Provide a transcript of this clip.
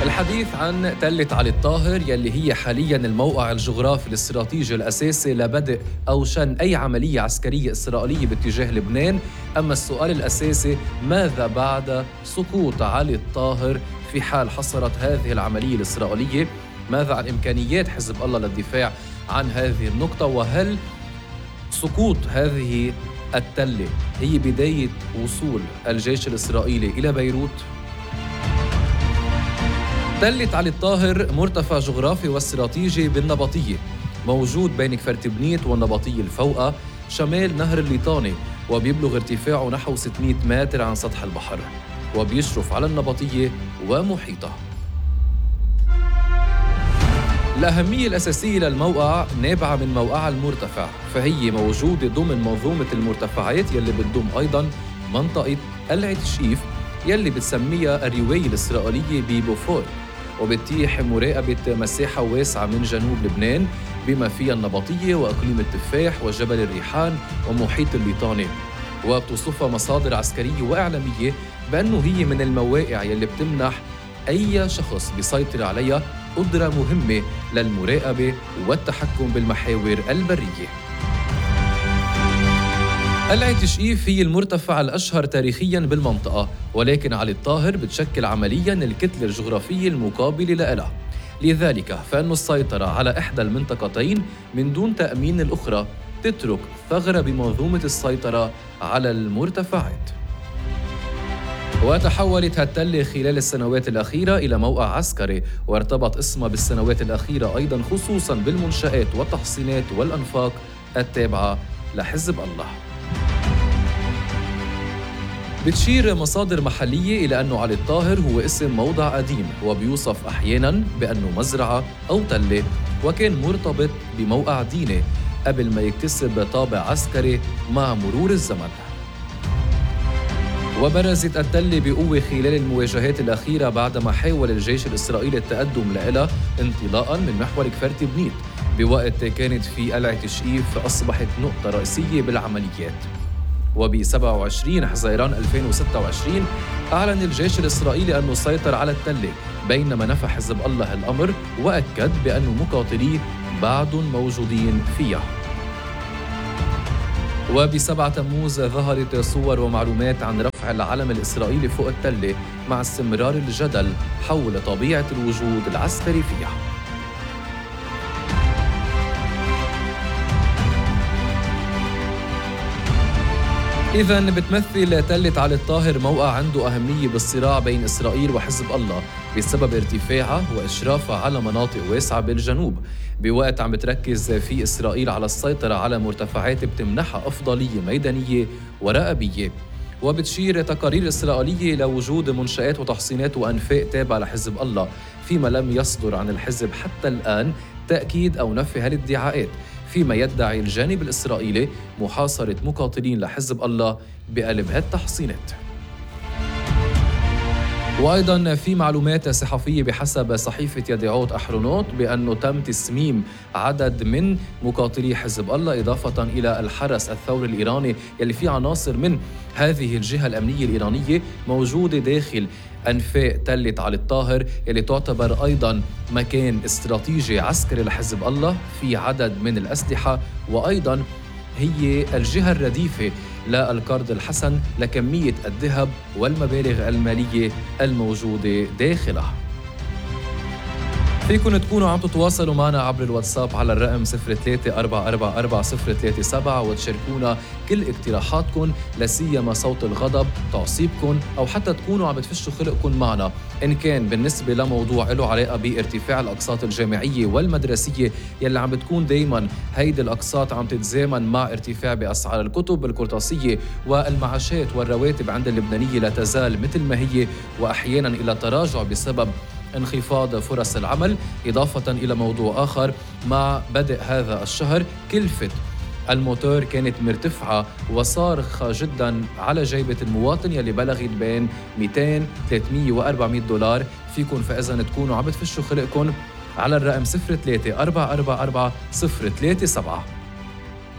الحديث عن تلة علي الطاهر يلي هي حالياً الموقع الجغرافي الاستراتيجي الأساسي لبدء أو شن أي عملية عسكرية إسرائيلية باتجاه لبنان. أما السؤال الأساسي، ماذا بعد سقوط علي الطاهر في حال حصلت هذه العملية الإسرائيلية؟ ماذا عن إمكانيات حزب الله للدفاع عن هذه النقطة؟ وهل سقوط هذه التلة هي بداية وصول الجيش الإسرائيلي إلى بيروت؟ تلة علي الطاهر مرتفع جغرافي واستراتيجي بالنبطية، موجود بين كفر بنيت والنبطية الفوقة شمال نهر الليطاني، وبيبلغ ارتفاعه نحو 600 متر عن سطح البحر، وبيشرف على النبطية ومحيطها. الأهمية الأساسية للموقع نابعة من موقعها المرتفع، فهي موجودة ضمن منظومة المرتفعات يلي بتضم أيضاً منطقة قلعة شيف يلي بتسميها الرواية الإسرائيلية ببوفور، وبتتيح مراقبة مساحة واسعة من جنوب لبنان بما فيها النبطية وإقليم التفاح وجبل الريحان ومحيط الليطاني. وبتوصفها مصادر عسكرية وإعلامية بأنه هي من المواقع يلي بتمنح أي شخص بيسيطر عليها قدرة مهمة للمراقبة والتحكم بالمحاور البرية. قلعة شقيف هي المرتفع الأشهر تاريخياً بالمنطقة، ولكن علي الطاهر بتشكل عملياً الكتلة الجغرافية المقابلة لها. لذلك فإن السيطرة على إحدى المنطقتين من دون تأمين الأخرى تترك ثغرة بمنظومة السيطرة على المرتفعات. وتحولت هالتلة خلال السنوات الأخيرة إلى موقع عسكري، وارتبط اسمها بالسنوات الأخيرة أيضاً خصوصاً بالمنشآت والتحصينات والأنفاق التابعة لحزب الله. بتشير مصادر محلية إلى أنه علي الطاهر هو اسم موضع قديم، وبيوصف أحياناً بأنه مزرعة أو تلة، وكان مرتبط بموقع ديني قبل ما يكتسب طابع عسكري مع مرور الزمن. وبرزت التلة بقوة خلال المواجهات الأخيرة بعدما حاول الجيش الإسرائيلي التقدم لها انطلاقاً من محور كفر بنيت، بوقت كانت في قلعة شقيف أصبحت نقطة رئيسية بالعمليات. وب 27 حزيران 2026 أعلن الجيش الإسرائيلي أنه سيطر على التلة، بينما نفى حزب الله الأمر وأكد بأن مقاتليه بعد موجودين فيها. وب7 تموز ظهرت صور ومعلومات عن رفع العلم الإسرائيلي فوق التلة، مع استمرار الجدل حول طبيعة الوجود العسكري فيها. إذن بتمثل تلة علي الطاهر موقع عنده أهمية بالصراع بين إسرائيل وحزب الله بسبب ارتفاعها وإشرافها على مناطق واسعة بالجنوب، بوقت عم بتركز في إسرائيل على السيطرة على مرتفعات بتمنحها أفضلية ميدانية ورقبية. وبتشير تقارير إسرائيلية لوجود منشآت وتحصينات وأنفاق تابعة لحزب الله، فيما لم يصدر عن الحزب حتى الآن تأكيد أو نفي هالادعاءات، فيما يدعي الجانب الإسرائيلي محاصرة مقاتلين لحزب الله بقلب هالتحصينات. وأيضاً في معلومات صحفية بحسب صحيفة يدعوت أحرونوت بأنه تم تسميم عدد من مقاتلي حزب الله، إضافة إلى الحرس الثوري الإيراني يلي فيه عناصر من هذه الجهة الأمنية الإيرانية موجودة داخل أنفاق تلة علي الطاهر، يلي تعتبر أيضاً مكان استراتيجي عسكري لحزب الله في عدد من الأسلحة، وأيضاً هي الجهة الرديفة للقرض الحسن لكمية الذهب والمبالغ المالية الموجودة داخلها. فيكن تكونوا عم تتواصلوا معنا عبر الواتساب على الرقم 03444037 وتشاركونا كل اقتراحاتكم، لسيما صوت الغضب، تعصيبكم، أو حتى تكونوا عم تفشوا خلقكم معنا، إن كان بالنسبة لموضوع له علاقة بارتفاع الأقساط الجامعية والمدرسية يلي عم بتكون دايما هيدي الأقساط عم تتزامن مع ارتفاع بأسعار الكتب القرطاسية، والمعاشات والرواتب عند اللبنانية لا تزال مثل ما هي، وأحيانا إلى تراجع بسبب انخفاض فرص العمل، إضافة إلى موضوع آخر، مع بدء هذا الشهر كلفة الموتور كانت مرتفعة وصارخة جدا على جيبة المواطن يلي بلغت بين 200 300 و400 دولار. فيكن فإذا تكونوا عم تفشوا خلقكم على الرقم 03444037.